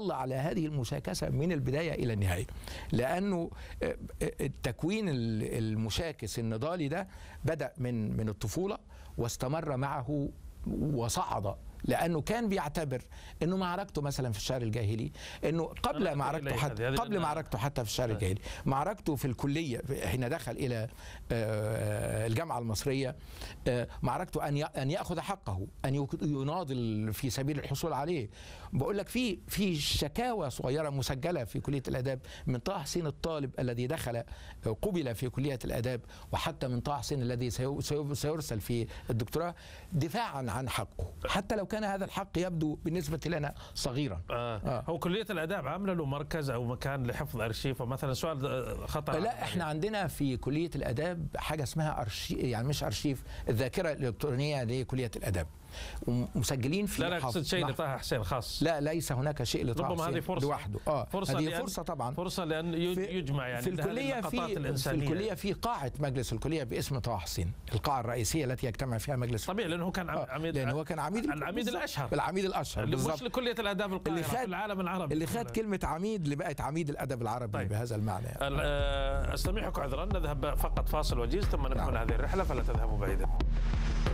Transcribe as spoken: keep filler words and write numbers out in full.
ظل على هذه المشاكسة من البداية إلى النهاية، لأنه التكوين المشاكس النضالي ده بدأ من من الطفولة واستمر معه وصعد، لأنه كان بيعتبر أنه معركته مثلا في الشعر الجاهلي، أنه قبل معركته حتى قبل معركته حتى في الشعر الجاهلي، معركته في الكلية حين دخل إلى الجامعة المصرية، معركته أن أن يأخذ حقه، أن يناضل في سبيل الحصول عليه. بقول لك في في شكاوى صغيرة مسجلة في كلية الآداب من طه حسين الطالب الذي دخل قبل في كلية الآداب، وحتى من طه حسين الذي سيرسل في الدكتوراه دفاعا عن حقه، حتى لو كان هذا الحق يبدو بالنسبة لنا صغيرا. آه. آه. هو كلية الآداب عاملة له مركز أو مكان لحفظ أرشيف مثلا؟ سؤال خطأ. لا، احنا عندنا في كلية الآداب حاجة اسمها أرشيف، يعني مش أرشيف، الذاكرة الإلكترونية لكلية الآداب، ومسجلين في لا لا اقصد شيء لطه حسين خاص. لا، ليس هناك شيء لطه حسين. ربما هذه فرصة لوحده. اه فرصة هذه فرصة طبعا، فرصة لأن يجمع يعني في الكلية في, في الكلية في قاعة مجلس الكلية باسم طه حسين، القاعة الرئيسية التي يجتمع فيها مجلس. طبيعي لأنه هو كان عميد، لأنه هو كان عميد العميد الأشهر العميد الأشهر مش لكلية الآداب القاهرة في العالم العربي، اللي خد كلمة عميد اللي بقت عميد الأدب العربي. طيب. بهذا المعنى يعني. أستميحك عذرا، نذهب فقط فاصل وجيز ثم نكمل هذه الرحلة، فلا تذهبوا بعيدا.